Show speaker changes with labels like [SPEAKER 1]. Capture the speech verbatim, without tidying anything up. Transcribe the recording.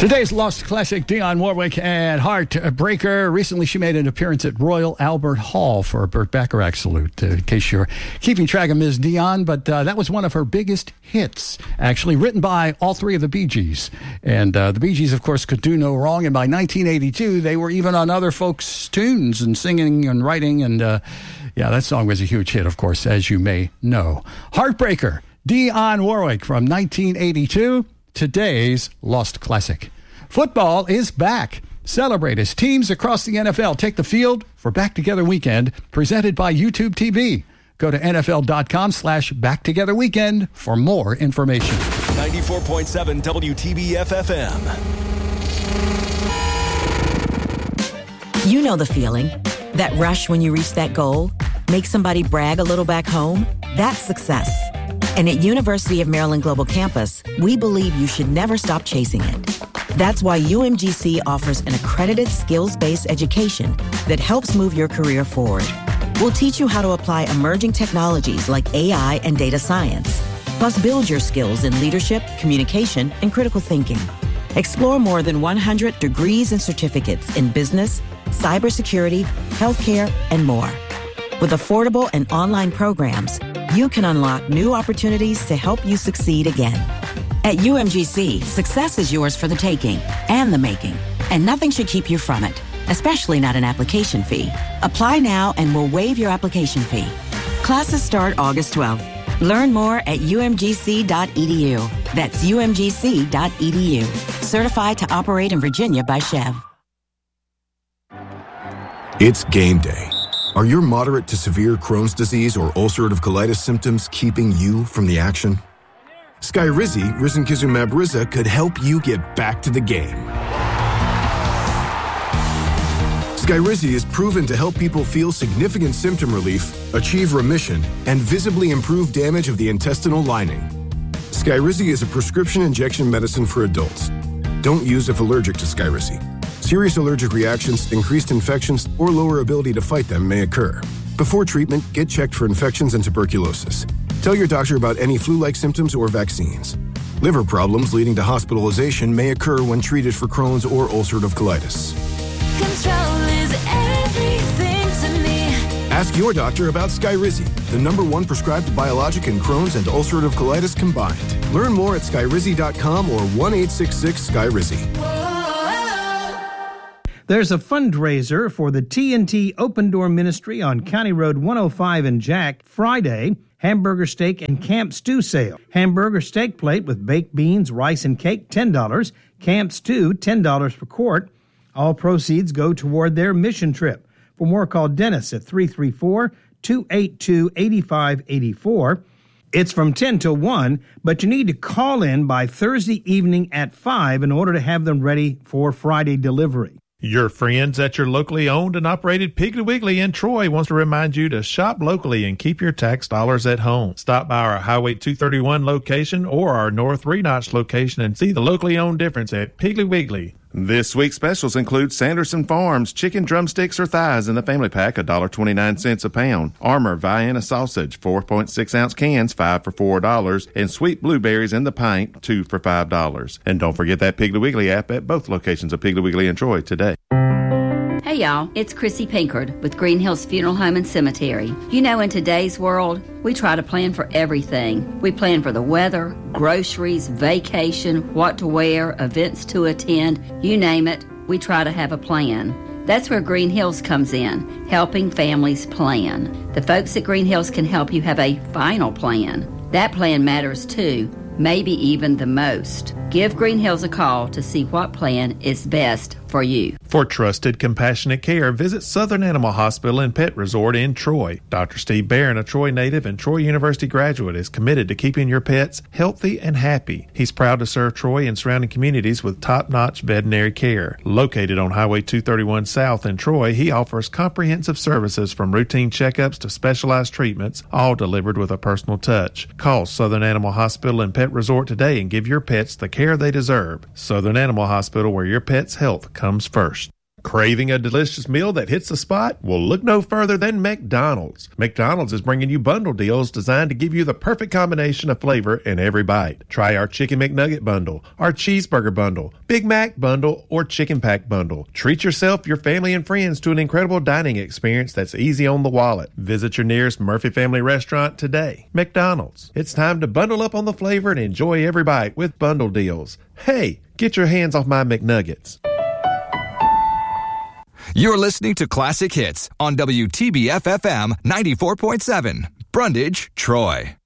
[SPEAKER 1] Today's Lost Classic, Dionne Warwick and Heartbreaker. Recently, she made an appearance at Royal Albert Hall for a Burt Bacharach salute, uh, in case you're keeping track of Miz Dionne. But uh, that was one of her biggest hits, actually, written by all three of the Bee Gees. And uh, the Bee Gees, of course, could do no wrong. And by nineteen eighty-two, they were even on other folks' tunes and singing and writing. And, uh, yeah, that song was a huge hit, of course, as you may know. Heartbreaker, Dionne Warwick from nineteen eighty-two. Today's Lost Classic. Football is back. Celebrate as teams across the N F L take the field for Back Together Weekend, presented by YouTube T V. Go to nfl.com slash Back Together Weekend for more information.
[SPEAKER 2] ninety-four point seven W T B F F M.
[SPEAKER 3] You know the feeling. That rush when you reach that goal. Make somebody brag a little back home. That's success. And at University of Maryland Global Campus, we believe you should never stop chasing it. That's why U M G C offers an accredited skills-based education that helps move your career forward. We'll teach you how to apply emerging technologies like A I and data science, plus build your skills in leadership, communication, and critical thinking. Explore more than one hundred degrees and certificates in business, cybersecurity, healthcare, and more. With affordable and online programs, you can unlock new opportunities to help you succeed again. At U M G C, success is yours for the taking and the making, and nothing should keep you from it, especially not an application fee. Apply now and we'll waive your application fee. Classes start August twelfth. Learn more at U M G C dot E D U. That's U M G C dot E D U. Certified to operate in Virginia by Chev.
[SPEAKER 4] It's game day. Are your moderate to severe Crohn's disease or ulcerative colitis symptoms keeping you from the action? Skyrizi, risankizumab Riza, could help you get back to the game. Skyrizi is proven to help people feel significant symptom relief, achieve remission, and visibly improve damage of the intestinal lining. Skyrizi is a prescription injection medicine for adults. Don't use if allergic to Skyrizi. Serious allergic reactions, increased infections, or lower ability to fight them may occur. Before treatment, get checked for infections and tuberculosis. Tell your doctor about any flu-like symptoms or vaccines. Liver problems leading to hospitalization may occur when treated for Crohn's or ulcerative colitis.
[SPEAKER 5] Control is everything to me.
[SPEAKER 4] Ask your doctor about Skyrizi, the number one prescribed biologic in Crohn's and ulcerative colitis combined. Learn more at skyrizi dot com or one eight six six Skyrizi.
[SPEAKER 6] There's a fundraiser for the T N T Open Door Ministry on County Road one oh five in Jack Friday. Hamburger steak and camp stew sale. Hamburger steak plate with baked beans, rice, and cake, ten dollars. Camp stew, ten dollars per quart. All proceeds go toward their mission trip. For more, call Dennis at three three four, two eight two, eight five eight four. It's from ten till one, but you need to call in by Thursday evening at five in order to have them ready for Friday delivery.
[SPEAKER 7] Your friends at your locally owned and operated Piggly Wiggly in Troy wants to remind you to shop locally and keep your tax dollars at home. Stop by our Highway two thirty-one location or our North Three Notch location and see the locally owned difference at Piggly Wiggly.
[SPEAKER 8] This week's specials include Sanderson Farms chicken drumsticks or thighs in the family pack, one dollar and twenty-nine cents a pound. Armour Vienna sausage, four point six ounce cans, five for four dollars. And sweet blueberries in the pint, two for five dollars. And don't forget that Piggly Wiggly app at both locations of Piggly Wiggly and Troy today.
[SPEAKER 9] Hey y'all, it's Chrissy Pinkard with Green Hills Funeral Home and Cemetery. You know, in today's world, we try to plan for everything. We plan for the weather, groceries, vacation, what to wear, events to attend, you name it, we try to have a plan. That's where Green Hills comes in, helping families plan. The folks at Green Hills can help you have a final plan. That plan matters too, maybe even the most. Give Green Hills a call to see what plan is best for you.
[SPEAKER 7] For trusted, compassionate care, visit Southern Animal Hospital and Pet Resort in Troy. Doctor Steve Barron, a Troy native and Troy University graduate, is committed to keeping your pets healthy and happy. He's proud to serve Troy and surrounding communities with top-notch veterinary care. Located on Highway two thirty-one South in Troy, he offers comprehensive services from routine checkups to specialized treatments, all delivered with a personal touch. Call Southern Animal Hospital and Pet Resort today and give your pets the care they deserve. Southern Animal Hospital, where your pet's health comes first. Craving a delicious meal that hits the spot? Well, look no further than McDonald's. McDonald's is bringing you bundle deals designed to give you the perfect combination of flavor in every bite. Try our Chicken McNugget bundle, our Cheeseburger bundle, Big Mac bundle, or Chicken Pack bundle. Treat yourself, your family, and friends to an incredible dining experience that's easy on the wallet. Visit your nearest Murphy Family restaurant today. McDonald's. It's time to bundle up on the flavor and enjoy every bite with bundle deals. Hey, get your hands off my McNuggets.
[SPEAKER 10] You're listening to Classic Hits on W T B F F M ninety-four point seven, Brundage, Troy.